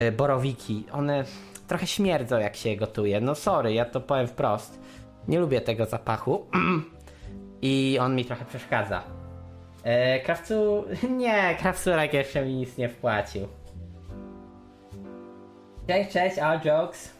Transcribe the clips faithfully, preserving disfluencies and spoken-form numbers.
y, borowiki. One trochę śmierdzą, jak się je gotuje. No sorry, ja to powiem wprost. Nie lubię tego zapachu. I on mi trochę przeszkadza. E, krawcu... Nie, krawcurek jeszcze mi nic nie wpłacił. Cześć, cześć, all jokes.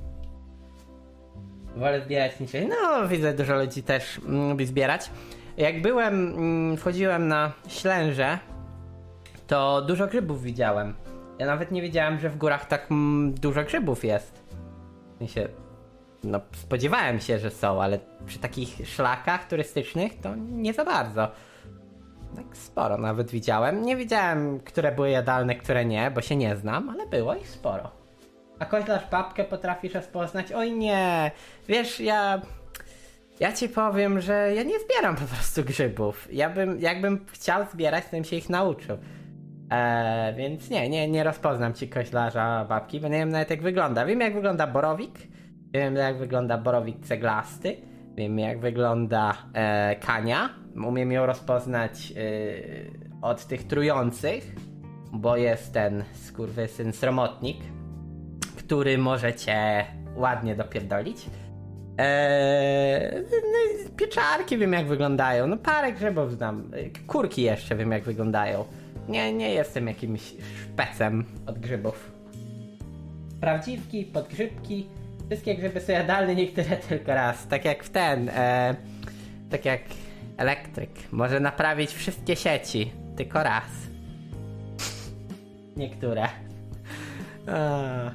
Wolę zbierać niż... No, widzę, dużo ludzi też lubi zbierać. Jak byłem, mm, wchodziłem na Ślęże, to dużo grzybów widziałem. Ja nawet nie wiedziałem, że w górach tak mm, dużo grzybów jest. W sensie... No, spodziewałem się, że są, ale przy takich szlakach turystycznych to nie za bardzo. Tak sporo nawet widziałem. Nie wiedziałem, które były jadalne, które nie, bo się nie znam, ale było ich sporo. A koźlarz babkę potrafisz rozpoznać? Oj nie, wiesz, ja... Ja ci powiem, że ja nie zbieram po prostu grzybów. Ja bym, jakbym chciał zbierać, to bym się ich nauczył. Eee, więc nie, nie, nie rozpoznam ci koźlarza babki, bo nie wiem nawet jak wygląda. Wiem jak wygląda borowik. Wiem jak wygląda borowik ceglasty, wiem jak wygląda e, kania, umiem ją rozpoznać e, od tych trujących, bo jest ten skurwysyn sromotnik, który może cię ładnie dopierdolić. E, no, pieczarki wiem jak wyglądają, no parę grzybów znam, kurki jeszcze wiem jak wyglądają. Nie, nie jestem jakimś szpecem od grzybów. Prawdziwki, podgrzybki. Wszystkie grzyby są jadalne, niektóre tylko raz. Tak jak w ten, e, tak jak elektryk. Może naprawić wszystkie sieci, tylko raz. Niektóre. A.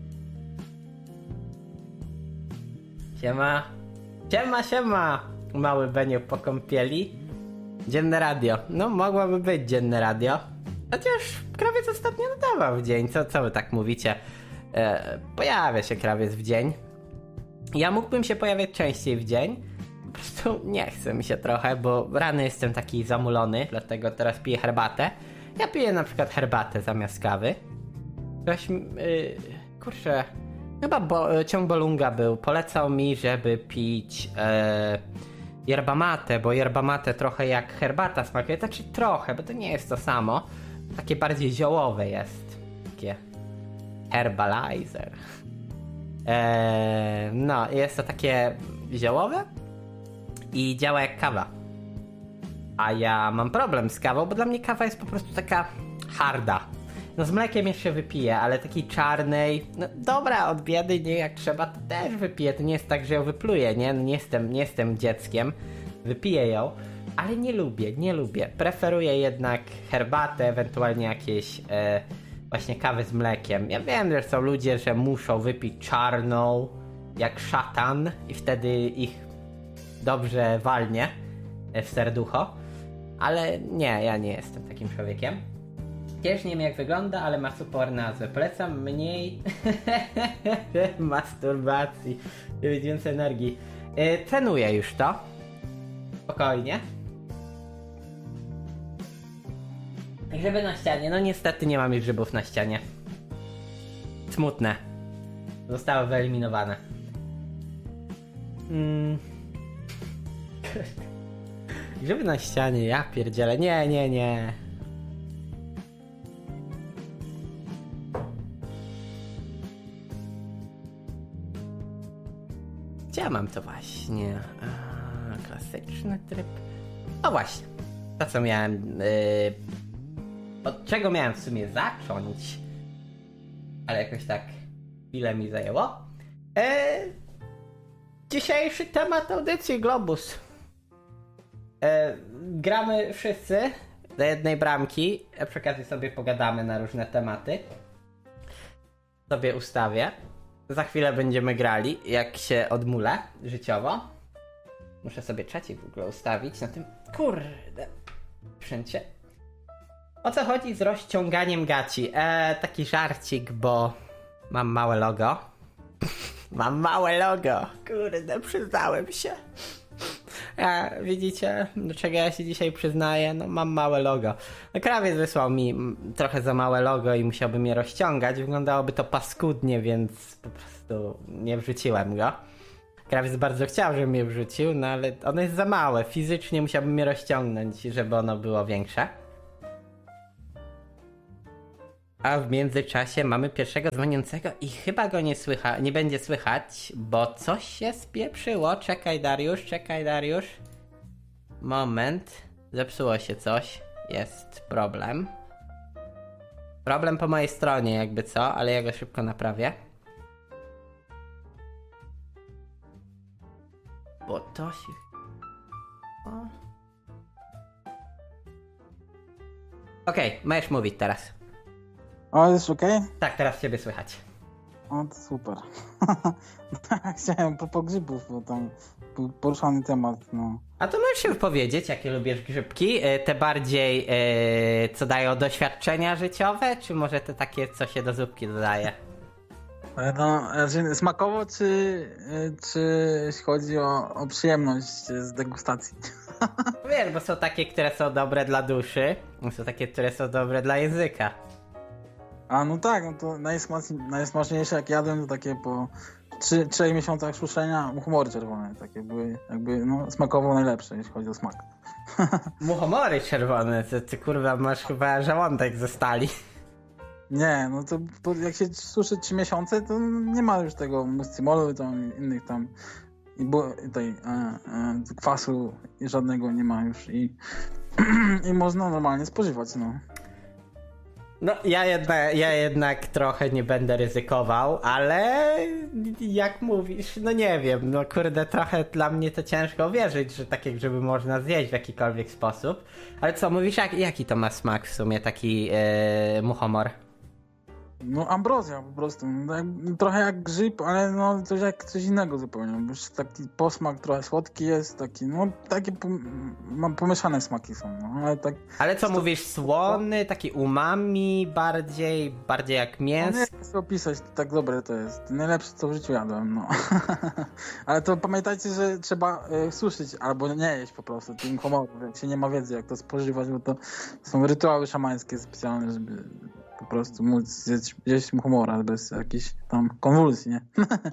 Siema. Siema, siema. Mały Beniu po kąpieli. Dzienne radio. No mogłoby być dzienne radio. Chociaż krawiec ostatnio nadawał w dzień. Co, co wy tak mówicie? E, pojawia się krawiec w dzień. Ja mógłbym się pojawiać częściej w dzień. Po prostu nie chce mi się trochę, bo rano jestem taki zamulony, dlatego teraz piję herbatę. Ja piję na przykład herbatę zamiast kawy. Ktoś, yy, kurczę, chyba bo, ciąg Bolunga był. Polecał mi, żeby pić yy, yerba mate, bo yerba mate trochę jak herbata smakuje. Znaczy trochę, bo to nie jest to samo. Takie bardziej ziołowe jest. Takie herbalizer. Eee, no, jest to takie ziołowe i działa jak kawa. A ja mam problem z kawą, bo dla mnie kawa jest po prostu taka harda. No z mlekiem jeszcze wypiję, ale takiej czarnej, no dobra, od biedy, nie jak trzeba, to też wypiję. To nie jest tak, że ją wypluję, nie? No nie jestem, nie jestem dzieckiem. Wypiję ją, ale nie lubię, nie lubię. Preferuję jednak herbatę, ewentualnie jakieś... E, właśnie kawę z mlekiem. Ja wiem, że są ludzie, że muszą wypić czarną jak szatan i wtedy ich dobrze walnie w serducho. Ale nie, ja nie jestem takim człowiekiem. Też nie wiem jak wygląda, ale ma super nazwę. Polecam mniej masturbacji, żeby mieć więcej energii. Yy, trenuję już to. Spokojnie. Grzyby na ścianie. No niestety nie mam już grzybów na ścianie. Smutne. Zostały wyeliminowane. Mm. Grzyby na ścianie, ja pierdzielę. Nie, nie, nie. Gdzie ja mam to właśnie? A, klasyczny tryb. O właśnie. To co miałem... Yy... Od czego miałem w sumie zacząć? Ale jakoś tak chwilę mi zajęło. Eee, dzisiejszy temat audycji Globus. Eee, gramy wszyscy do jednej bramki. A przy okazji sobie pogadamy na różne tematy. Sobie ustawię. Za chwilę będziemy grali, jak się odmulę życiowo. Muszę sobie trzeci w ogóle ustawić na tym, kurde, sprzęcie. O co chodzi z rozciąganiem gaci? Eee, taki żarcik, bo mam małe logo. Mam małe logo. Kurde, przyznałem się. A, widzicie, do czego ja się dzisiaj przyznaję? No mam małe logo. No krawiec wysłał mi trochę za małe logo i musiałbym je rozciągać. Wyglądałoby to paskudnie, więc po prostu nie wrzuciłem go. Krawiec bardzo chciał, żebym je wrzucił, no ale ono jest za małe. Fizycznie musiałbym je rozciągnąć, żeby ono było większe. A w międzyczasie mamy pierwszego dzwoniącego i chyba go nie słycha, nie będzie słychać, bo coś się spieprzyło. Czekaj Dariusz, czekaj Dariusz. Moment. Zepsuło się coś. Jest problem. Problem po mojej stronie jakby co, ale ja go szybko naprawię. Bo to się... O. Okej, okay, możesz mówić teraz. O, jest okej? Okay? Tak, teraz ciebie słychać. O, to super. Chciałem po, po grzybów, bo tam był poruszany temat, no. A to możesz się wypowiedzieć, jakie lubisz grzybki? Te bardziej, yy, co dają doświadczenia życiowe, czy może te takie, co się do zupki dodaje? No, znaczy smakowo, czy, czy jeśli chodzi o, o przyjemność z degustacji? Wiesz, bo są takie, które są dobre dla duszy, są takie, które są dobre dla języka. A no tak, no to najsmaczniejsze, najsmaczniejsze jak jadłem, to takie po trzech miesiącach suszenia muchomory czerwone. Takie były jakby no, smakowo najlepsze, jeśli chodzi o smak. Muchomory czerwone, to ty kurwa masz chyba żołądek ze stali. Nie, no to po, jak się suszy trzy miesiące, to nie ma już tego muscymolu, tam innych tam i bo, tej e, e, kwasu i żadnego nie ma już i, i można normalnie spożywać, no. No, ja jednak, ja jednak trochę nie będę ryzykował, ale jak mówisz, no nie wiem, no kurde, trochę dla mnie to ciężko wierzyć, że takie grzyby można zjeść w jakikolwiek sposób. Ale co, mówisz, jak, jaki to ma smak w sumie, taki yy, muchomor? No ambrozja po prostu, no, jak, trochę jak grzyb, ale no coś jak coś innego zupełnie, bo już taki posmak trochę słodki jest, taki, no takie mam pomieszane smaki są, no, ale tak... Ale co to... mówisz, słony, taki umami bardziej, bardziej jak mięso? No nie chcę opisać, tak dobre to jest, najlepsze co w życiu jadłem, no. Ale to pamiętajcie, że trzeba y, suszyć albo nie jeść po prostu tym humorem, jak się nie ma wiedzy jak to spożywać, bo to są rytuały szamańskie specjalne, żeby po prostu móc zjeść, zjeść humora bez jakichś tam konwulsji, nie?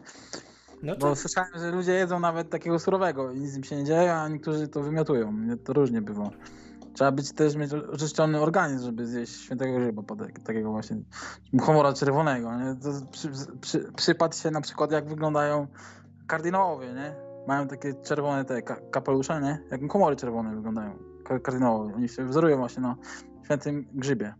No to... Bo słyszałem, że ludzie jedzą nawet takiego surowego i nic im się nie dzieje, a niektórzy to wymiotują. To różnie bywa. Trzeba być też mieć oczyszczony organizm, żeby zjeść świętego grzyba, takiego właśnie humora czerwonego, nie? To przy, przy, przypadł się na przykład jak wyglądają kardynałowie, nie? Mają takie czerwone te kapelusze, nie? Jak humory czerwone wyglądają, kardynałowie. Oni się wzorują właśnie na świętym grzybie.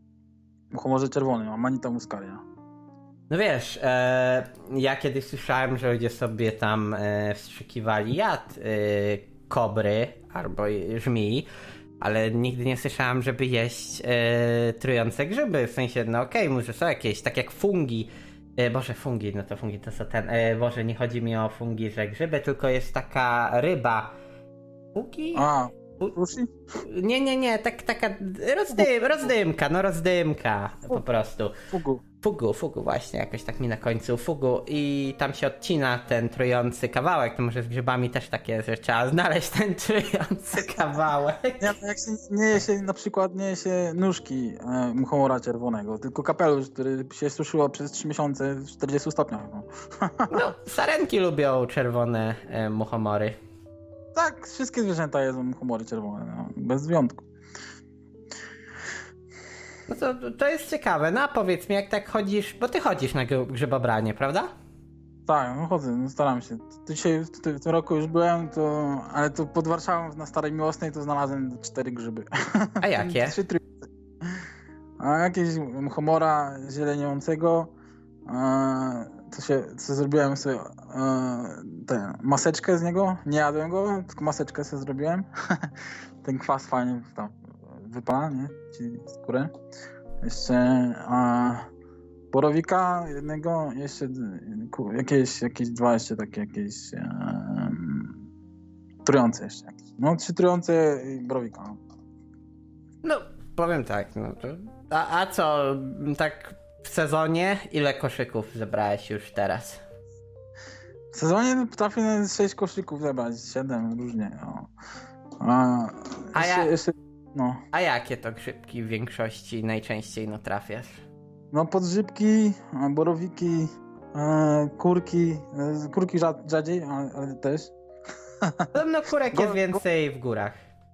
Humorze czerwonym, Amanita muscaria. No wiesz, e, ja kiedyś słyszałem, że ludzie sobie tam e, wstrzykiwali jad e, kobry albo żmii, ale nigdy nie słyszałem, żeby jeść e, trujące grzyby. W sensie, no okej, okay, może są jakieś, tak jak fungi. E, Boże, fungi, no to fungi to są ten... E, Boże, nie chodzi mi o fungi, że grzyby, tylko jest taka ryba. Fungi? A. Usi? Nie, nie, nie, tak, taka rozdym, rozdymka, no rozdymka po prostu. Fugu. Fugu, fugu właśnie, jakoś tak mi na końcu fugu i tam się odcina ten trujący kawałek, to może z grzybami też takie jest, że trzeba znaleźć ten trujący kawałek. Nie, jak się nie je się, na przykład nie je się nóżki e, muchomora czerwonego, tylko kapelusz, który się suszyło przez trzy miesiące w czterdziestu stopniach. No, no sarenki lubią czerwone e, muchomory. Tak, wszystkie zwierzęta jedzą humory czerwone, no, bez wyjątku. No to, to jest ciekawe, no a powiedz mi, jak tak chodzisz, bo ty chodzisz na grzybobranie, prawda? Tak, no chodzę, no staram się. To dzisiaj, w, w tym roku już byłem, to, ale to pod Warszawą na Starej Miłosnej to znalazłem cztery grzyby. A jakie? Trzy trójce. A jakieś humora zieleniącego, to się, co zrobiłem sobie tę maseczkę z niego, nie jadłem go, tylko maseczkę sobie zrobiłem. Ten kwas fajnie tam wypala, nie? Ci skórę. Jeszcze a, borowika jednego, jeszcze jakieś, jakieś dwa jeszcze takie jakieś um, trujące jeszcze jakieś. No trzy trujące i borowika. No, no powiem tak, no to... A, a co, tak w sezonie ile koszyków zebrałeś już teraz? W sezonie potrafię nawet sześć koszyków zebrać, siedem różnie. No. A, a, jeszcze, ja... jeszcze, no. a jakie to grzybki w większości najczęściej no trafiasz? No podgrzybki, borowiki, e, kurki, e, kurki rzadziej, ale, ale też. No kurek jest więcej w górach.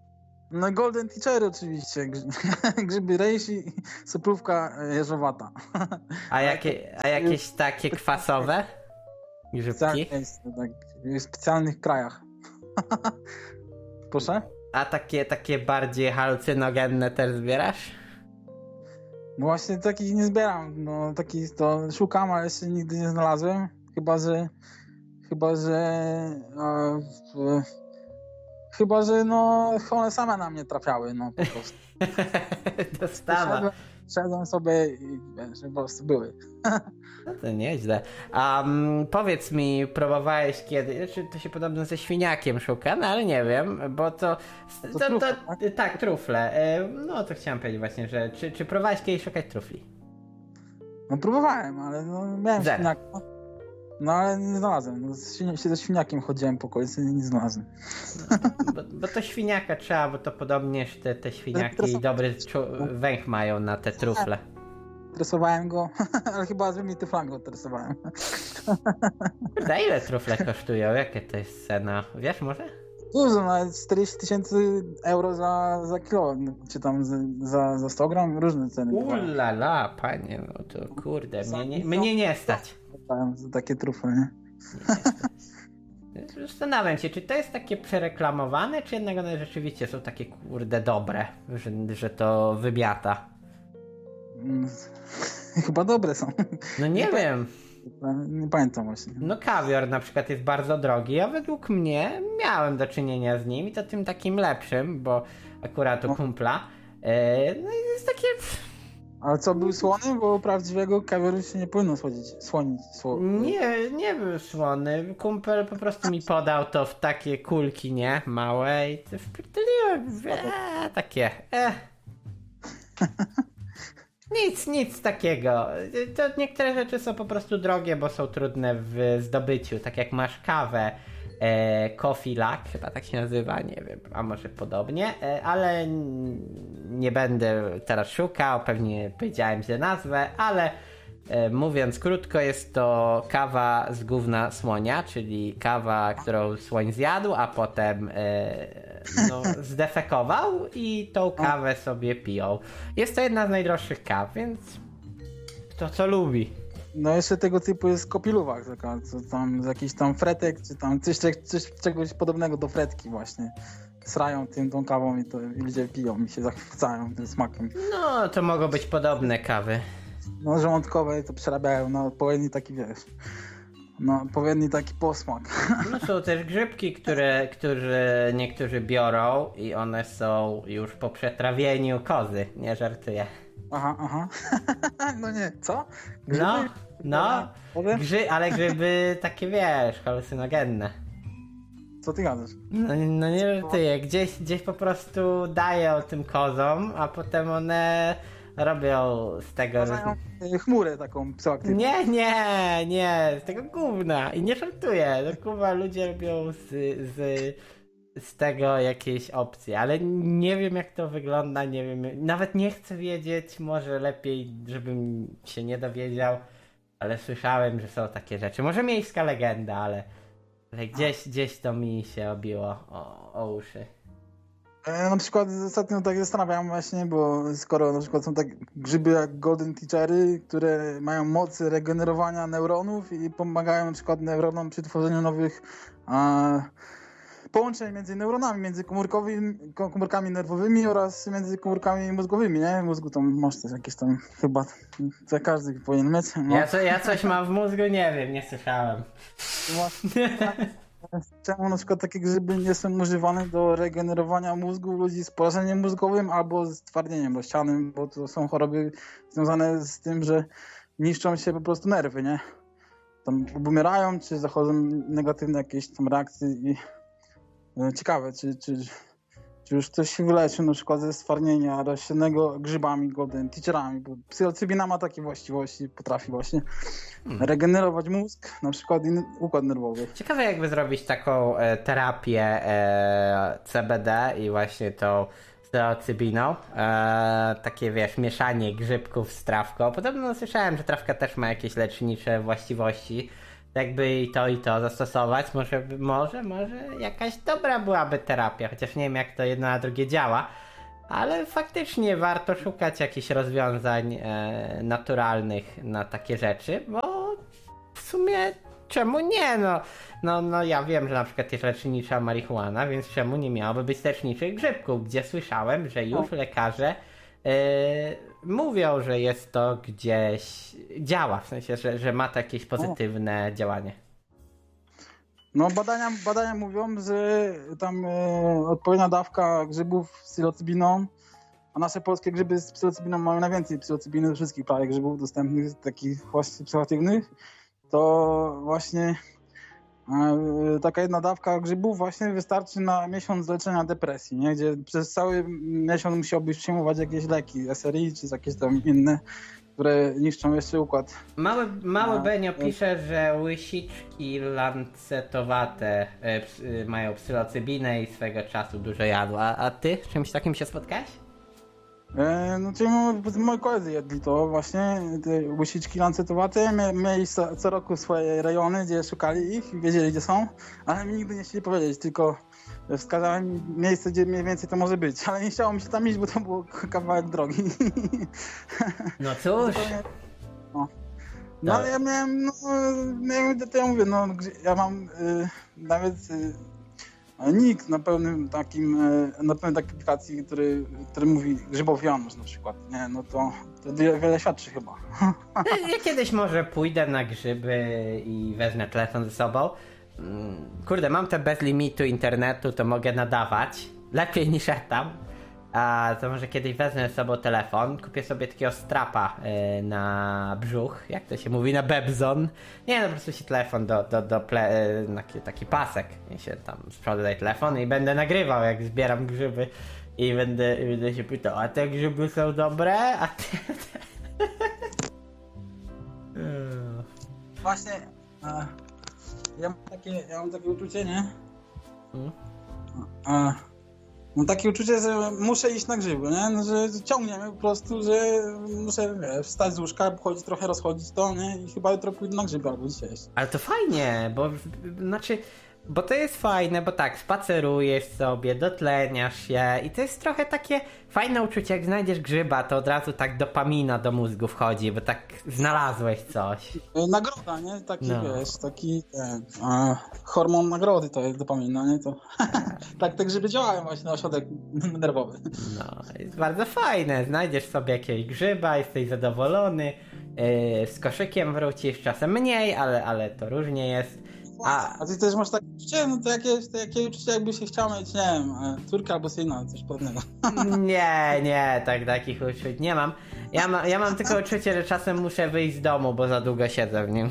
No Golden Teachery oczywiście, grzyby rejsi i soplówka jeżowata. A, jakie, a jakieś takie kwasowe grzybki? Jest, tak, w specjalnych krajach. Proszę? A takie, takie bardziej halucynogenne też zbierasz? No właśnie takich nie zbieram, no takich to szukam, ale jeszcze nigdy nie znalazłem. Chyba, że chyba, że e, w, chyba, że no one same na mnie trafiały, no po prostu. Dostawa. Szedłem, szedłem sobie i wiesz, po prostu były. No to nieźle. A um, powiedz mi, próbowałeś kiedy, czy to się podobno ze świniakiem szuka, no ale nie wiem, bo to... To to, to, trufle, to tak? tak, trufle. E, No to chciałem powiedzieć właśnie, że czy, czy próbowałeś kiedyś szukać trufli? No próbowałem, ale no miałem Zero. świniaka. No ale nie znalazłem. No, z świni- się ze świniakiem chodziłem po okolicy i nie znalazłem. Bo, bo to świniaka trzeba, bo to podobnież te, te świniaki Interesujące. dobry czu- węch mają na te trufle. Interesowałem go, ale chyba złymi tyflami go interesowałem. Za ile trufle kosztują? Jakie to jest cena? Wiesz może? Dużo, nawet czterdzieści tysięcy euro za, za kilo, czy tam za, za, za sto gram, różne ceny bywają. Ulala, panie, no to kurde, mnie nie, mnie nie stać. Za takie trufle, nie? Zastanawiam się, czy to jest takie przereklamowane, czy jednak one rzeczywiście są takie kurde dobre, że, że to wybiata. Mm, Chyba dobre są. No nie wiem. Nie pamiętam właśnie. No kawior na przykład jest bardzo drogi, a według mnie miałem do czynienia z nim i to tym takim lepszym, bo akurat u No. kumpla. E, no i jest takie... Ale co, był słony? Bo prawdziwego kawioru się nie powinno słodzić. Słonić. Sło... Nie, nie był słony. Kumpel po prostu mi podał to w takie kulki, nie? Małe i to wpierdoliłem. Eee, takie. E. Nic, nic takiego. To niektóre rzeczy są po prostu drogie, bo są trudne w zdobyciu. Tak jak masz kawę, e, Coffee Luck, chyba tak się nazywa, nie wiem, a może podobnie, e, ale n- nie będę teraz szukał, pewnie powiedziałem źle nazwę, ale e, mówiąc krótko, jest to kawa z gówna słonia, czyli kawa, którą słoń zjadł, a potem e, no, zdefekował i tą kawę sobie piją. Jest to jedna z najdroższych kaw, więc kto co lubi. No jeszcze tego typu jest kopiluwak, taka, co tam z jakiś tam fretek, czy tam coś, coś czegoś podobnego do fretki właśnie. Srają tym tą kawą i to i ludzie piją i się zachwycają tym smakiem. No, to mogą być podobne kawy. No żołądkowe to przerabiają na odpowiedni taki, wiesz, no odpowiedni taki posmak. No są też grzybki, które którzy niektórzy biorą i one są już po przetrawieniu kozy, nie żartuję. Aha, aha. No nie, co? Grzyby? No, no, Grzyby? grzy, ale grzyby takie wiesz, halucynogenne. Co ty gadasz? No, no nie żartuję, gdzieś, gdzieś po prostu dają tym kozom, a potem one robią z tego... Mają y, chmurę taką psychoaktywną. Nie, nie, nie, z tego gówna. I nie żartuję. No kurwa, ludzie robią z, z, z tego jakieś opcje, ale nie wiem jak to wygląda, nie wiem. Nawet nie chcę wiedzieć, może lepiej, żebym się nie dowiedział, ale słyszałem, że są takie rzeczy. Może miejska legenda, ale, ale gdzieś, gdzieś to mi się obiło o, o uszy. E, Na przykład ostatnio tak zastanawiam właśnie, bo skoro na przykład są tak grzyby jak Golden Teachery, które mają moc regenerowania neuronów i pomagają na przykład neuronom przy tworzeniu nowych a, połączeń między neuronami, między komórkowymi, ko- komórkami nerwowymi oraz między komórkami mózgowymi, nie? W mózgu tam masz też jakieś tam chyba, za każdy powinien mieć. No. Ja, co, ja coś mam w mózgu? Nie wiem, nie słyszałem. Czemu na przykład takie grzyby nie są używane do regenerowania mózgu ludzi z porażeniem mózgowym albo z twardnieniem rozsianym, bo to są choroby związane z tym, że niszczą się po prostu nerwy, nie? Tam obumierają, czy zachodzą negatywne jakieś tam reakcje i e, ciekawe, czy, czy, czy już ktoś się wyleczył na przykład ze stwardnienia rozsianego grzybami Golden Teacherami, bo psylocybina ma takie właściwości, potrafi właśnie regenerować mózg, na przykład i układ nerwowy. Ciekawe jakby zrobić taką e, terapię e, C B D i właśnie tą psylocybiną. E, takie wiesz, mieszanie grzybków z trawką. Podobno słyszałem, że trawka też ma jakieś lecznicze właściwości. jakby i to i to zastosować, może, może, może jakaś dobra byłaby terapia, chociaż nie wiem jak to jedno na drugie działa, ale faktycznie warto szukać jakichś rozwiązań e, naturalnych na takie rzeczy, bo w sumie czemu nie, no, no, no ja wiem, że na przykład jest lecznicza marihuana, więc czemu nie miałoby być leczniczych grzybków, gdzie słyszałem, że już lekarze Yy, mówią, że jest to gdzieś działa, w sensie, że, że ma to jakieś pozytywne o. działanie. No badania, badania mówią, że tam e, odpowiednia dawka grzybów z psylocybiną, a nasze polskie grzyby z psylocybiną mają najwięcej psylocybiny ze wszystkich prawie grzybów dostępnych, takich właśnie psychoaktywnych, to właśnie e, taka jedna dawka grzybów właśnie wystarczy na miesiąc leczenia depresji, nie? Gdzie przez cały miesiąc musiałbyś przyjmować jakieś leki, S R I czy jakieś tam inne, które niszczą jeszcze układ. Mały, mały Benio pisze, że łysiczki lancetowate e, ps, e, mają psylocybinę i swego czasu dużo jadła. A, a ty z czymś takim się spotkałeś? E, no czyli moi koledzy jedli to właśnie, te łysiczki lancetowate, Mie, mieli co, co roku swoje rejony, gdzie szukali ich i wiedzieli gdzie są, ale mi nigdy nie chcieli powiedzieć, tylko wskazałem mi miejsce, gdzie mniej więcej to może być, ale nie chciało mi się tam iść, bo to był kawałek drogi. No cóż. No, no ale ja miałem, no, ja, to ja mówię, no ja mam y, nawet y, nick na pełnym takim, y, na pełnej takiej aplikacji, który, który mówi grzybow Janusz na przykład, nie, no to, to wiele, wiele świadczy chyba. Ja kiedyś może pójdę na grzyby i wezmę telefon ze sobą. Kurde, mam te bez limitu internetu, to mogę nadawać. Lepiej niż ja tam. A to może kiedyś wezmę z sobą telefon, kupię sobie takiego strapa yy, na brzuch, jak to się mówi, na bebzon. Nie, no po prostu się telefon do, do, do ple, yy, taki, taki pasek. I się tam z przodu daje telefon i będę nagrywał, jak zbieram grzyby. I będę, i będę się pytał, a te grzyby są dobre? A te... Właśnie... A... Ja mam takie, ja mam takie uczucie, nie? Hmm? A, mam takie uczucie, że muszę iść na grzyby, nie? No, że ciągnie mnie po prostu, że muszę wiesz, wstać z łóżka, pochodzić trochę, rozchodzić to, nie? I chyba jutro pójdę na grzyby albo dzisiaj. Ale to fajnie, bo znaczy... Bo to jest fajne, bo tak, spacerujesz sobie, dotleniasz się i to jest trochę takie fajne uczucie, jak znajdziesz grzyba, to od razu tak dopamina do mózgu wchodzi, bo tak znalazłeś coś. Nagroda, nie? Taki, no. wiesz, taki ten, a, hormon nagrody to jest dopamina, nie? To tak te grzyby działają właśnie na ośrodek nerwowy. No, jest bardzo fajne, znajdziesz sobie jakiegoś grzyba, jesteś zadowolony, yy, z koszykiem wrócisz, czasem mniej, ale, ale to różnie jest. A, a ty też masz takie uczucie? No to jakieś, to jakie uczucie jakby się chciał mieć, nie wiem, córka albo syna, coś podobnego. Nie, nie, tak takich uczuć nie mam. Ja, ma, ja mam tylko uczucie, że czasem muszę wyjść z domu, bo za długo siedzę w nim.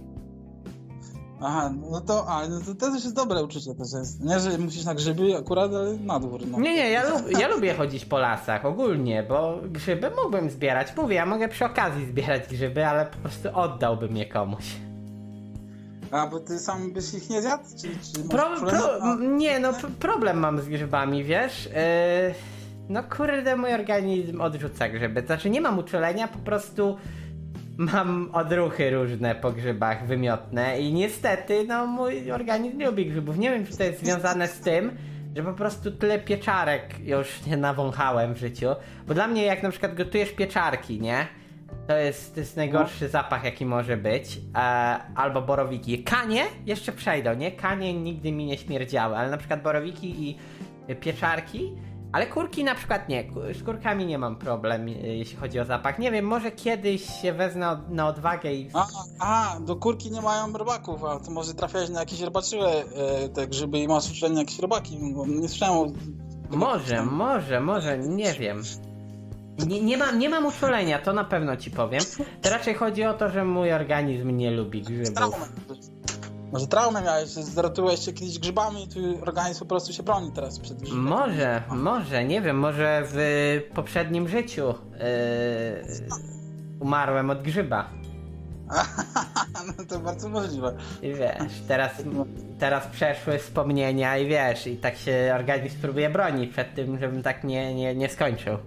Aha, no to, a, no to, to też jest dobre uczucie też jest. Nie, że musisz na grzyby akurat, ale na dwór. No. Nie, nie, ja, lub, ja lubię chodzić po lasach ogólnie, bo grzyby mógłbym zbierać. Mówię, ja mogę przy okazji zbierać grzyby, ale po prostu oddałbym je komuś. A, bo ty sam byś ich nie zjadł? Czy, czy pro, pro, nie, no problem mam z grzybami, wiesz? Yy, no kurde, mój organizm odrzuca grzyby. Znaczy nie mam uczulenia, po prostu mam odruchy różne po grzybach, wymiotne i niestety, no mój organizm nie lubi grzybów. Nie wiem, czy to jest związane z tym, że po prostu tyle pieczarek już nie nawąchałem w życiu. Bo dla mnie jak na przykład gotujesz pieczarki, nie? To jest, to jest najgorszy zapach, jaki może być. E, albo borowiki. Kanie jeszcze przejdą, nie? Kanie nigdy mi nie śmierdziały, ale na przykład borowiki i pieczarki. Ale kurki na przykład nie. Z kurkami nie mam problem, jeśli chodzi o zapach. Nie wiem, może kiedyś się wezmę na odwagę i... A, a do kurki nie mają robaków, a to może trafiałeś na jakieś robaczyłe e, te grzyby i masz uczulenie jakieś robaki. Nie słyszałem o... Może, może, może, nie wiem. Nie, nie, mam, nie mam uczulenia, to na pewno ci powiem. To raczej chodzi o to, że mój organizm nie lubi grzybów. Może traumę miałeś, zarotyłeś się kiedyś grzybami i twój organizm po prostu się broni teraz przed grzybami. Może, może, nie wiem, może w poprzednim życiu yy, umarłem od grzyba. No to bardzo możliwe. I wiesz, teraz, teraz przeszły wspomnienia i wiesz, i tak się organizm próbuje bronić przed tym, żebym tak nie, nie, nie skończył.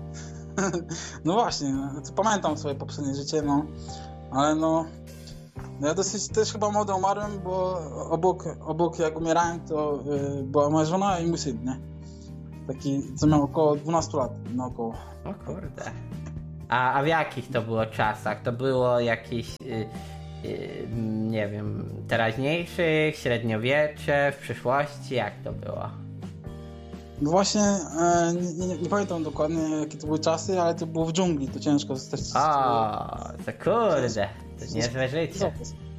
No właśnie, no, pamiętam swoje poprzednie życie, no, ale no, No ja dosyć też chyba młodo umarłem, bo obok, obok jak umierałem, to y, była moja żona i mój syn, nie? Taki, co miał około dwanaście lat, no około. O kurde. A, a w jakich to było czasach? To było jakieś, y, y, nie wiem, teraźniejszych, średniowiecze, w przyszłości? Jak to było? No właśnie, e, nie, nie, nie pamiętam dokładnie jakie to były czasy, ale to było w dżungli, to ciężko też. O, to kurde, to niezłe życie.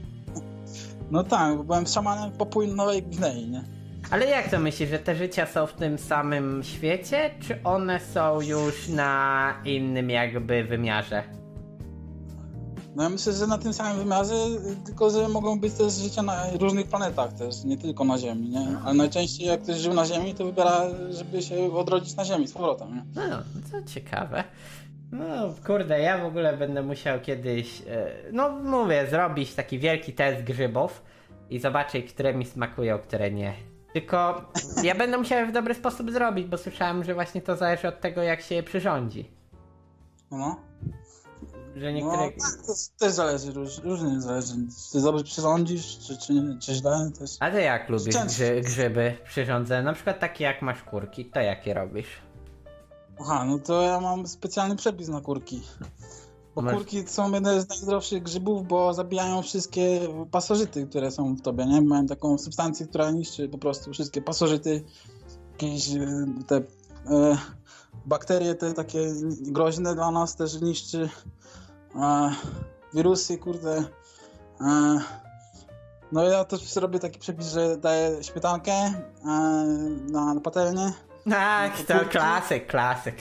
No tak, bo byłem szamanem Papui Nowej Gwinei, nie? Ale jak to myślisz, że te życia są w tym samym świecie, czy one są już na innym jakby wymiarze? No ja myślę, że na tym samym wymiarze, tylko że mogą być też życia na różnych planetach też, nie tylko na Ziemi, nie? Ale najczęściej jak ktoś żył na Ziemi, to wybiera, żeby się odrodzić na Ziemi z powrotem, nie? No, to ciekawe. No kurde, ja w ogóle będę musiał kiedyś, no mówię, zrobić taki wielki test grzybów i zobaczyć, które mi smakują, które nie. Tylko ja będę musiał w dobry sposób zrobić, bo słyszałem, że właśnie to zależy od tego, jak się je przyrządzi. No. Że niektóre... No tak, to też zależy, róż, różnie zależy. Czy dobrze przyrządzisz, czy, czy, czy źle też. A ty jak lubisz Często. grzy, grzyby przyrządzone? Na przykład takie jak masz kurki, to jakie robisz? Aha, no to ja mam specjalny przepis na kurki. Bo Masz... kurki są jedne z najzdrowszych grzybów, bo zabijają wszystkie pasożyty, które są w tobie, nie? Mają taką substancję, która niszczy po prostu wszystkie pasożyty, jakieś te e, bakterie te takie groźne dla nas też niszczy, e, wirusy, kurde. E, no ja też robię taki przepis, że daję śmietankę e, na, na patelnię. Tak, to kurki. klasyk, klasyk.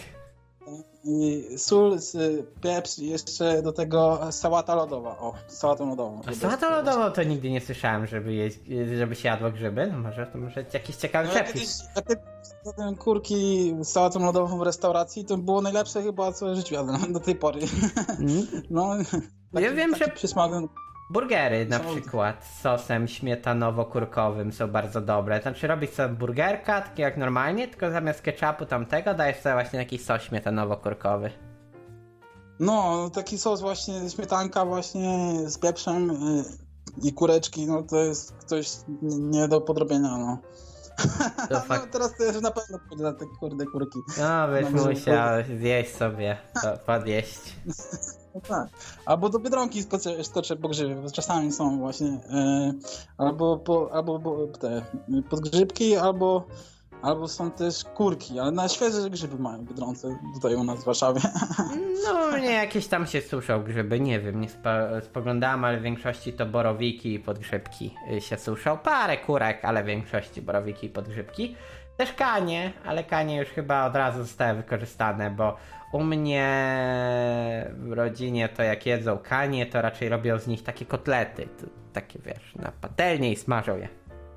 I sól, pieprz i jeszcze do tego sałata lodowa. O, sałatą lodową. A sałatą lodową to nigdy nie słyszałem, żeby, jeść, żeby się jadło grzyby. No może to może jakiś ciekawy No, ja przepis. kiedyś ja kiedyś jadłem kurki z sałatą lodową w restauracji, to było najlepsze chyba co w życiu jadłem do tej pory. Mm? No, taki, Ja wiem, taki że przysmak. burgery na Są- przykład z sosem śmietanowo-kurkowym są bardzo dobre. Znaczy robisz sobie burgerka, takie jak normalnie, tylko zamiast ketchupu tamtego dajesz sobie właśnie jakiś sos śmietanowo-kurkowy. No, taki sos właśnie, śmietanka właśnie z pieprzem y, i kureczki, no to jest coś nie do podrobienia, no. To No fakt. teraz to już na pewno pójdę na te kurde kurki. No byś No, może musiał zjeść sobie, to podjeść. No tak. Albo do Biedronki skoczę, skoczę po grzyby, bo czasami są właśnie e, albo, po, albo bo, te podgrzybki, albo, albo są też kurki, ale na świeże grzyby mają w Biedronce, tutaj u nas w Warszawie. No mnie jakieś tam się suszą grzyby, nie wiem, nie spo, spoglądałem, ale w większości to borowiki i podgrzybki y, się suszą. Parę kurek, ale w większości borowiki i podgrzybki. Też kanie, ale kanie już chyba od razu zostały wykorzystane, bo u mnie w rodzinie to jak jedzą kanie, to raczej robią z nich takie kotlety, to, takie wiesz, na patelnię i smażą je.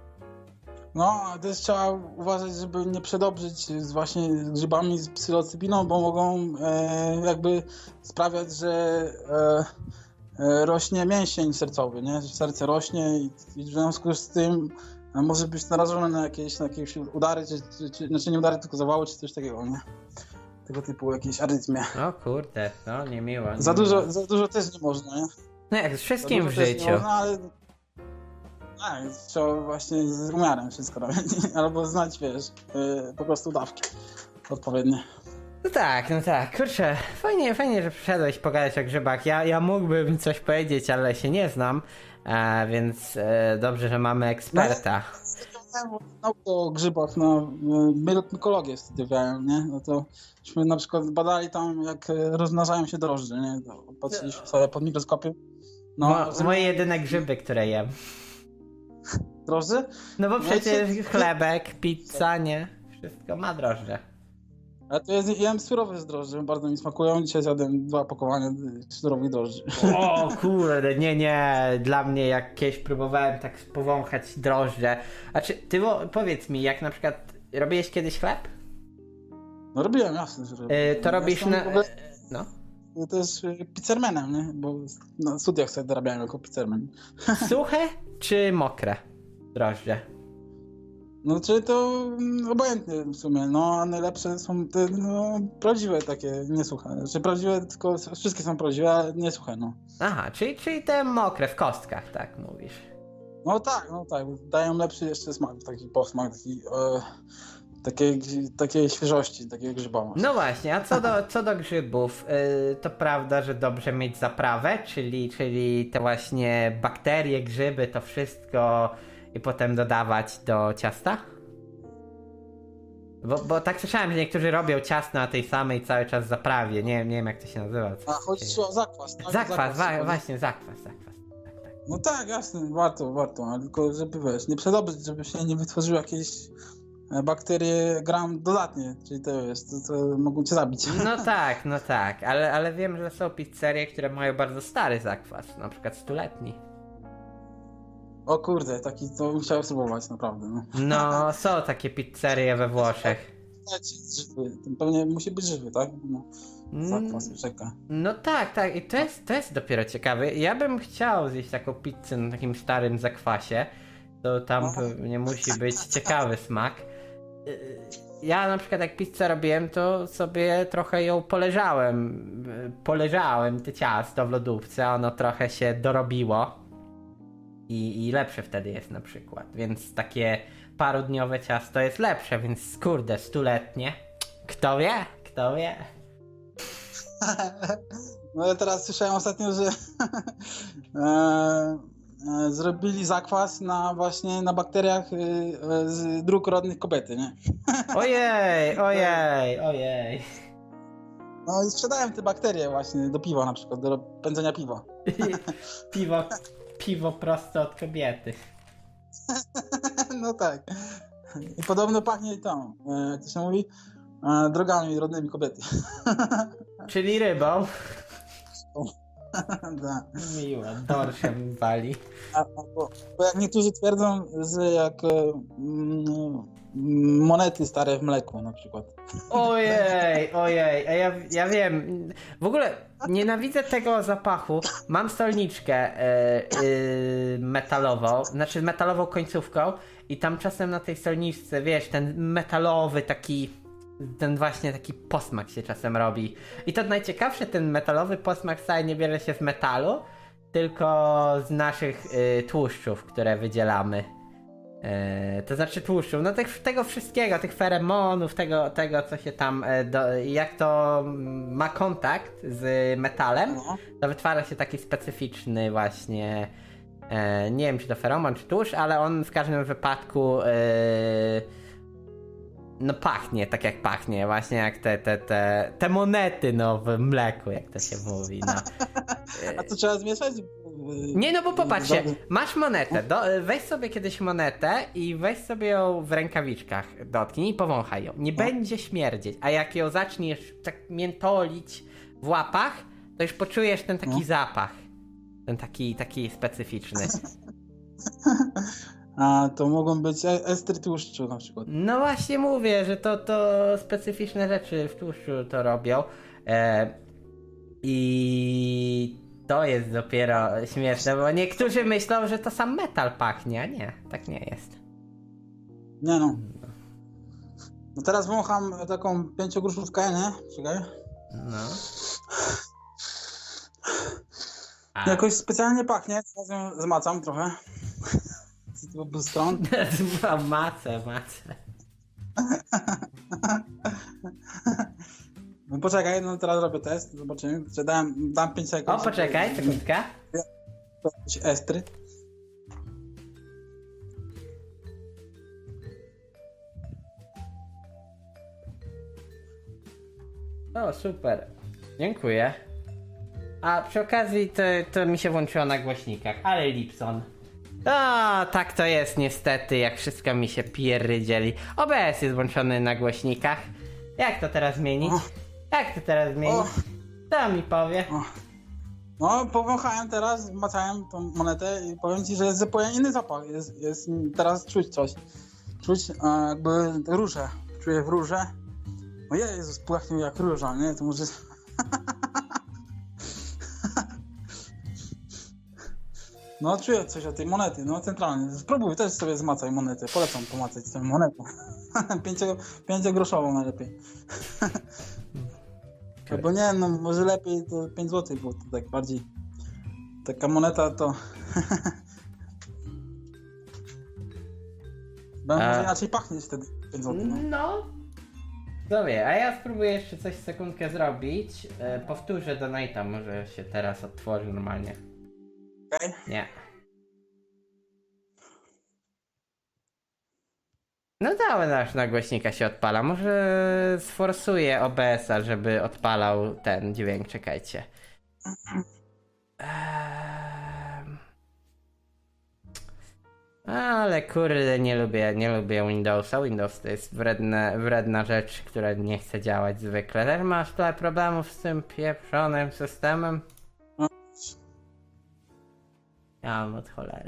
No, a też trzeba uważać, żeby nie przedobrzyć z właśnie grzybami z psylocybiną, bo mogą e, jakby sprawiać, że e, e, rośnie mięsień sercowy, nie? Że serce rośnie i, i w związku z tym e, może być narażone na jakieś, na jakieś udary, czy, czy, czy, znaczy nie udary, tylko zawały, czy coś takiego, nie? Tego typu jakieś arytmie. O kurde, no niemiło. Za niemiło. dużo, za dużo też nie można, nie? No jak z Za wszystkim w dużo też życiu. Nie można, ale tak, trzeba właśnie z umiarem wszystko robić. Albo znać, wiesz, yy, po prostu dawki odpowiednie. No tak, no tak, kurczę, fajnie, fajnie, że przyszedłeś pogadać o grzybach. Ja, ja mógłbym coś powiedzieć, ale się nie znam, e, więc e, dobrze, że mamy eksperta. No, o grzybach, no, mykologię studiowałem, nie? No to myśmy na przykład badali tam, jak rozmnażają się drożdże, nie? To patrzyliśmy sobie pod mikroskopem. No, Mo, moje jedyne grzyby, które jem. drożdże? No bo No i przecież co- chlebek, pizza, nie? Wszystko ma drożdże. A to jest, jem surowe z drożdży, bardzo mi smakują. Dzisiaj zjadłem dwa opakowania surowych drożdży. O kurde, nie, nie, dla mnie jak kiedyś próbowałem tak powąchać drożdże. A czy ty wo- powiedz mi, jak na przykład robiłeś kiedyś chleb? No robiłem, jasne, że robię. E, to robisz Jestem na... w ogóle No. też pizzermanem, nie? Bo na studiach sobie dorabiałem jako pizzerman. Suche czy mokre drożdże? No czy to mm, obojętnie w sumie, no a najlepsze są te no, prawdziwe takie, niesuche. Znaczy prawdziwe, tylko wszystkie są prawdziwe, ale niesuche, no. Aha, czyli, czyli te mokre w kostkach, tak mówisz. No tak, no tak, dają lepszy jeszcze smak, taki posmak, taki, e, takiej, takiej świeżości, takiego grzyba. No właśnie, a co do, co do grzybów, yy, to prawda, że dobrze mieć zaprawę, czyli, czyli te właśnie bakterie, grzyby, to wszystko i potem dodawać do ciasta? Bo, bo tak słyszałem, że niektórzy robią ciasto na tej samej cały czas zaprawie, nie, nie wiem jak to się nazywa. A chodzi ci o zakwas, tak? Zakwas, zakwas wa- właśnie zakwas, zakwas. Tak, tak. No tak, jasne, warto, warto, ale tylko żeby wiesz, nie przedobrzyć, żeby się nie wytworzyły jakieś bakterie gram dodatnie, czyli to jest, to, to mogą cię zabić. No tak, no tak, ale, ale wiem, że są pizzerie, które mają bardzo stary zakwas, na przykład stuletni. O kurde, taki to bym chciał spróbować, naprawdę. No, No, są takie pizzerie we Włoszech. żywy, ten pewnie musi być żywy, tak? No, zakwas, czeka. No tak, tak, i to jest, to jest dopiero ciekawe. Ja bym chciał zjeść taką pizzę na takim starym zakwasie, to tam pewnie musi być ciekawy smak. Ja na przykład jak pizzę robiłem, to sobie trochę ją poleżałem, poleżałem te ciasto w lodówce, ono trochę się dorobiło i, i lepsze wtedy jest na przykład, więc takie parodniowe ciasto jest lepsze, więc kurde, stuletnie, kto wie, kto wie. No ja teraz słyszałem ostatnio, że e, e, zrobili zakwas na właśnie na bakteriach e, z dróg rodnych kobiety, nie? Ojej, ojej, ojej. No i sprzedałem te bakterie właśnie do piwa na przykład, do pędzenia piwa. Piwo, piwo prosto od kobiety. No tak. I podobno pachnie tą, e, jak to się mówi, e, drogami rodnymi kobiety. Czyli rybą. Da. Miło, dorszem wali. A, bo, bo jak niektórzy twierdzą, że jak e, mm, monety stare w mleku na przykład. Ojej, ojej, a ja, ja wiem. W ogóle nienawidzę tego zapachu. Mam stolniczkę yy, yy, metalową, znaczy metalową końcówką i tam czasem na tej stolniczce, wiesz, ten metalowy taki, ten właśnie taki posmak się czasem robi. I to najciekawsze, ten metalowy posmak wcale nie bierze się z metalu, tylko z naszych yy, tłuszczów, które wydzielamy. Yy, to znaczy tłuszczów, no tych, tego wszystkiego, tych feromonów, tego, tego co się tam, yy, do, jak to ma kontakt z metalem, to wytwarza się taki specyficzny właśnie, yy, nie wiem czy to feromon czy tłuszcz, ale on w każdym wypadku yy, no pachnie tak jak pachnie, właśnie jak te, te, te, te monety no w mleku, jak to się mówi, no. A to trzeba zmieszać? Nie, no bo popatrzcie, masz monetę, do, weź sobie kiedyś monetę i weź sobie ją w rękawiczkach, dotknij i powąchaj ją. Nie będzie śmierdzieć, a jak ją zaczniesz tak miętolić w łapach, to już poczujesz ten taki no. zapach. Ten taki, taki specyficzny. A to mogą być estry tłuszczu na przykład. No właśnie mówię, że to, to specyficzne rzeczy w tłuszczu to robią. E, I... To jest dopiero śmieszne, bo niektórzy myślą, że to sam metal pachnie, a nie, tak nie jest. Nie no. No teraz wącham taką pięciogruszówkę, nie? Czekaj. No. A. Jakoś specjalnie pachnie, teraz ją zmacam trochę. Z obu stron. Macę, macę. No poczekaj, no teraz robię test, zobaczymy. Dam, dam pięć sekund. O, poczekaj, sekundka. Estry. O, super. Dziękuję. A przy okazji to, to mi się włączyło na głośnikach, ale Lipson. O, tak to jest niestety, jak wszystko mi się pierdzieli. O B S jest włączony na głośnikach. Jak to teraz zmienić? O. Jak to teraz zmienić? Co mi powie? O. No, powąchałem teraz, macałem tą monetę i powiem ci, że jest zupełnie inny zapach. Jest, jest teraz czuć coś. Czuć a, jakby różę. Czuję w róże. O Jezus, pachnie jak róża, nie? To może... No czuję coś o tej monety, no centralnie. Spróbuj też sobie zmacaj monetę. Polecam pomacać tę monetę. Pięcio, pięciogroszową najlepiej. Albo nie, no może lepiej to pięć złotych, bo to tak bardziej taka moneta to będzie A... inaczej pachnieć wtedy pięć złotych. No. no. Dobra, a ja spróbuję jeszcze coś sekundkę zrobić. E, powtórzę donate'a, może się teraz otworzy normalnie. Okej. Okay. Nie. No dałem nasz na głośnika się odpala. Może sforsuję O B S a, żeby odpalał ten dźwięk. Czekajcie. Eee... Ale kurde, nie lubię, nie lubię Windowsa. Windows to jest wredne, wredna rzecz, która nie chce działać zwykle. Też masz tyle problemów z tym pieprzonym systemem? Ja mam od cholery.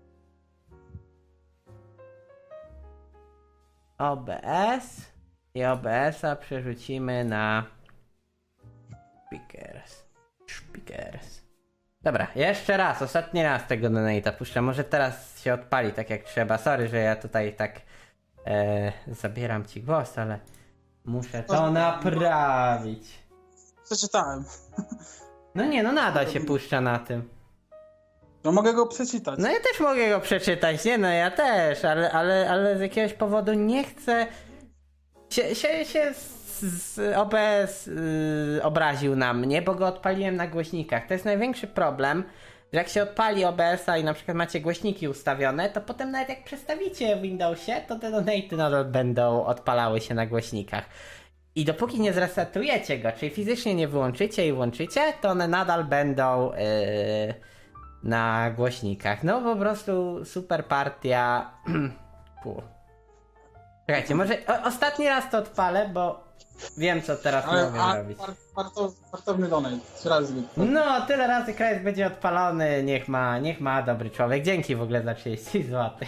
O B S i O B S a przerzucimy na speakers. Speakers. Dobra, jeszcze raz, ostatni raz tego donate'a puszczę. Może teraz się odpali tak jak trzeba. Sorry, że ja tutaj tak e, zabieram ci głos, ale muszę to naprawić. Przeczytałem. No nie, no nadal się puszcza na tym. No mogę go przeczytać. No ja też mogę go przeczytać, nie no ja też, ale, ale, ale z jakiegoś powodu nie chcę się, się, się z, z O B S yy, obraził na mnie, bo go odpaliłem na głośnikach. To jest największy problem, że jak się odpali O B S a i na przykład macie głośniki ustawione, to potem nawet jak przestawicie w Windowsie, to te donaty nadal będą odpalały się na głośnikach. I dopóki nie zresetujecie go, czyli fizycznie nie wyłączycie i włączycie, to one nadal będą... Yy, na głośnikach. No po prostu super partia. Pół. Czekajcie, może o, ostatni raz to odpalę, bo wiem co teraz Ale, mogę a, robić. Wartowny donate. Trzy razy. No, tyle razy kraj będzie odpalony. Niech ma, niech ma dobry człowiek. Dzięki w ogóle za trzydzieści złotych.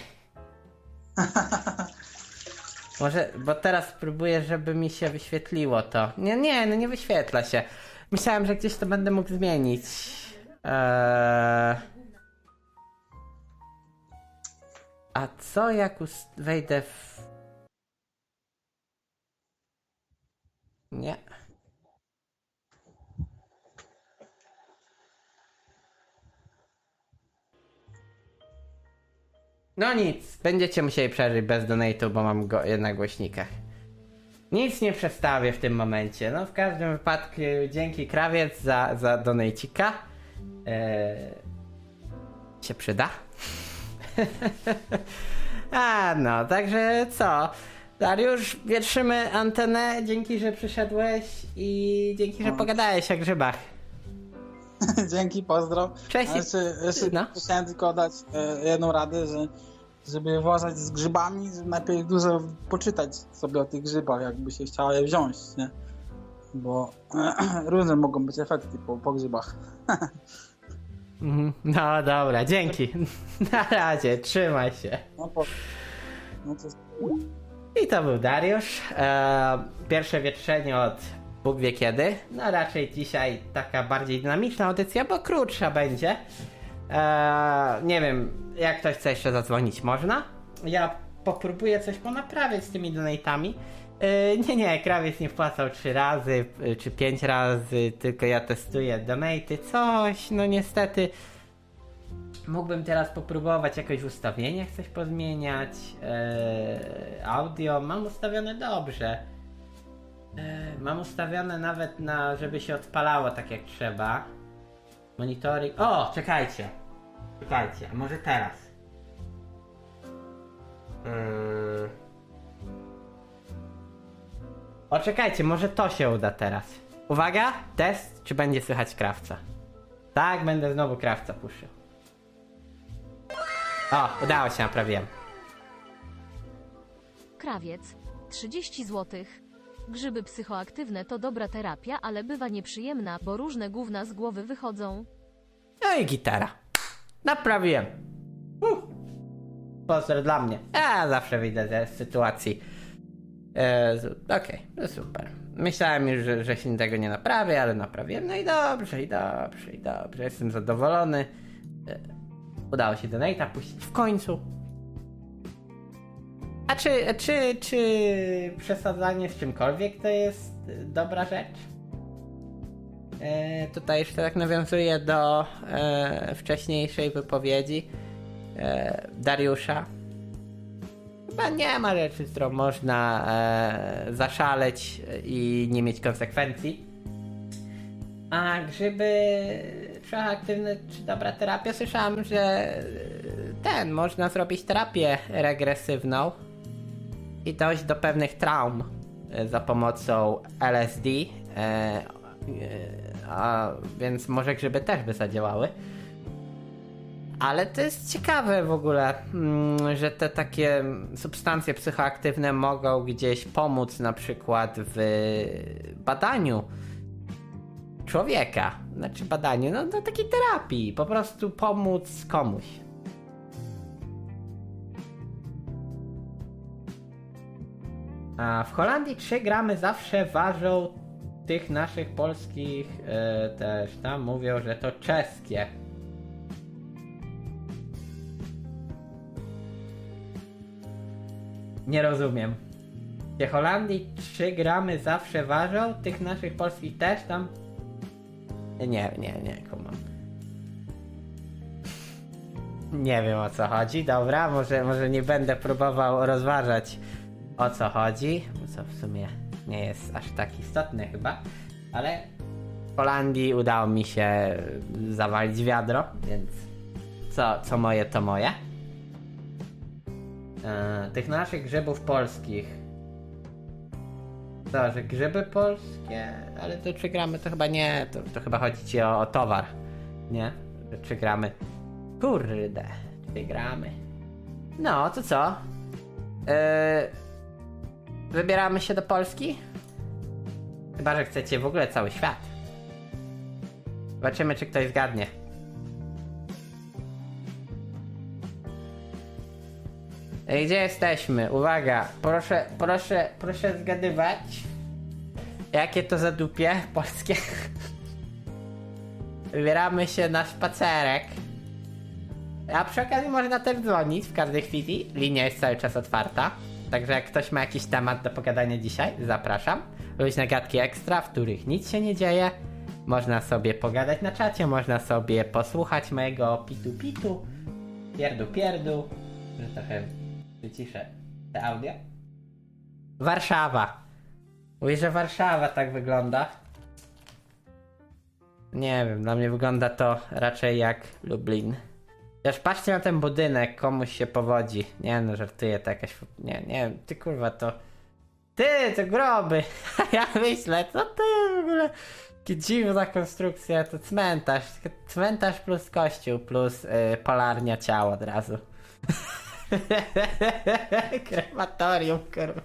Może, bo teraz spróbuję, żeby mi się wyświetliło to. Nie, nie, no nie wyświetla się. Myślałem, że gdzieś to będę mógł zmienić. Eee... A co jak ust- wejdę w... Nie. No nic, będziecie musieli przeżyć bez donate'u, bo mam go na głośnikach. Nic nie przestawię w tym momencie. No w każdym wypadku dzięki krawiec za, za donatecika. Eee, się przyda. A no, także co? Dariusz, wietrzymy antenę. Dzięki, że przyszedłeś i dzięki, że pogadałeś o grzybach. Dzięki, pozdro. Cześć. A jeszcze, jeszcze no. chciałem tylko dać e, jedną radę, że żeby uważać z grzybami, najpierw dużo poczytać sobie o tych grzybach, jakby się chciała je wziąć, nie? Bo e, różne mogą być efekty po, po grzybach. No dobra, dzięki. Na razie, trzymaj się. No, po, no to... I to był Dariusz. Eee, pierwsze wietrzenie od Bóg wie kiedy. No raczej dzisiaj taka bardziej dynamiczna audycja, bo krótsza będzie. Eee, nie wiem, jak ktoś chce jeszcze zadzwonić, można? Ja popróbuję coś ponaprawiać z tymi donatami. Eee, nie, nie, krawiec nie wpłacał trzy razy czy pięć razy, tylko ja testuję donaty, coś, no niestety. Mógłbym teraz popróbować jakoś w ustawieniach coś pozmieniać. Eee, audio mam ustawione dobrze. Eee, mam ustawione nawet na, żeby się odpalało tak jak trzeba. Monitoring. O, czekajcie. Czekajcie, a może teraz. Eee... O, czekajcie, może to się uda teraz. Uwaga, test, czy będzie słychać krawca. Tak, będę znowu krawca puszczał. O, udało się, naprawiłem. Krawiec, trzydzieści złotych. Grzyby psychoaktywne to dobra terapia, ale bywa nieprzyjemna, bo różne gówna z głowy wychodzą. No i gitara. Naprawiłem. Uh. Pozdro dla mnie. Ja zawsze wyjdę ze sytuacji. E, Okej, okay, no super. Myślałem już, że, że się tego nie naprawię, ale naprawiłem. No i dobrze, i dobrze, i dobrze. Jestem zadowolony. E, Udało się donate'a puścić w końcu. A czy, czy, czy przesadzanie z czymkolwiek to jest dobra rzecz? E, tutaj jeszcze tak nawiązuję do e, wcześniejszej wypowiedzi e, Dariusza. Chyba nie ma rzeczy, z którą można e, zaszaleć i nie mieć konsekwencji. A grzyby psychoaktywne czy dobra terapia? Słyszałem, że ten, można zrobić terapię regresywną i dojść do pewnych traum za pomocą L S D, e, e, a więc może grzyby też by zadziałały. Ale to jest ciekawe w ogóle, że te takie substancje psychoaktywne mogą gdzieś pomóc na przykład w badaniu człowieka. Znaczy badaniu, no do takiej terapii. Po prostu pomóc komuś. A w Holandii trzy gramy zawsze ważą tych naszych polskich e, też tam mówią, że to czeskie. Nie rozumiem. W Holandii trzy gramy zawsze ważą, tych naszych polskich też tam. Nie, nie, nie, kumam. Nie wiem o co chodzi. Dobra, może, może nie będę próbował rozważać o co chodzi, co w sumie nie jest aż tak istotne chyba, ale w Holandii udało mi się zawalić wiadro, więc co, co moje to moje. Eee, tych naszych grzybów polskich. To, że grzyby polskie, ale to trzy gramy to chyba nie, to, to chyba chodzi ci o, o towar, nie? Że trzy gramy. Kurde, trzy gramy. No, to co? Eee, wybieramy się do Polski? Chyba, że chcecie w ogóle cały świat. Zobaczymy, czy ktoś zgadnie. Gdzie jesteśmy? Uwaga, proszę, proszę, proszę zgadywać. Jakie to zadupie polskie? Wybieramy się na spacerek. A przy okazji można też dzwonić w każdej chwili. Linia jest cały czas otwarta. Także jak ktoś ma jakiś temat do pogadania dzisiaj, zapraszam. Luźne gadki ekstra, w których nic się nie dzieje. Można sobie pogadać na czacie, można sobie posłuchać mojego pitu-pitu, pierdu-pierdu. Że trochę wyciszę te audio. Warszawa. Mówię, że Warszawa tak wygląda. Nie wiem, dla mnie wygląda to raczej jak Lublin. Też patrzcie na ten budynek, komuś się powodzi. Nie no, żartuję, to jakaś... Nie, nie, ty kurwa to... Ty, to groby! Ja myślę, co to jest w ogóle? Jaka dziwna konstrukcja, to cmentarz. Cmentarz plus kościół, plus yy, polarnia ciała od razu. Krematorium, kurwa.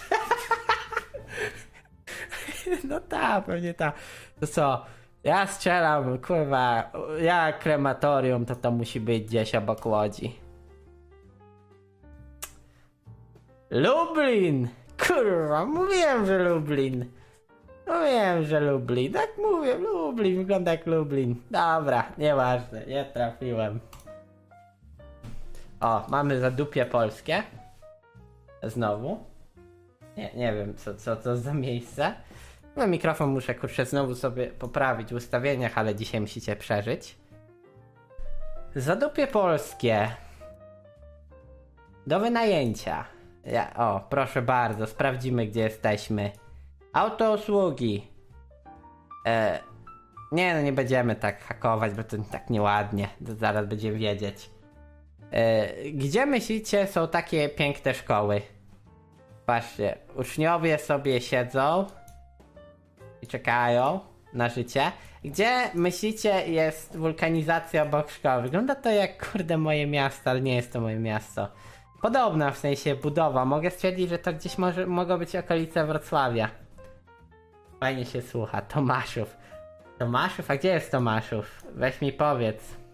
No tak, pewnie tak. To co? Ja strzelam, kurwa, ja krematorium, to to musi być gdzieś obok Łodzi. Lublin! Kurwa, mówiłem, że Lublin. Mówiłem, że Lublin. Tak mówię, Lublin, wygląda jak Lublin. Dobra, nieważne, nie trafiłem. O, mamy zadupie polskie. Znowu. Nie, nie wiem, co, co to za miejsce. No mikrofon muszę, kurczę, znowu sobie poprawić w ustawieniach, ale dzisiaj musicie przeżyć. Zadupie polskie. Do wynajęcia. Ja, o, proszę bardzo, sprawdzimy, gdzie jesteśmy. Autousługi. E, nie, no nie będziemy tak hakować, bo to tak nieładnie. To zaraz będziemy wiedzieć. E, gdzie myślicie są takie piękne szkoły? Patrzcie, uczniowie sobie siedzą i czekają na życie. Gdzie myślicie jest wulkanizacja obok szkoły? Wygląda to jak, kurde, moje miasto, ale nie jest to moje miasto. Podobna w sensie budowa. Mogę stwierdzić, że to gdzieś może, mogą być okolice Wrocławia. Fajnie się słucha. Tomaszów. Tomaszów? A gdzie jest Tomaszów? Weź mi powiedz.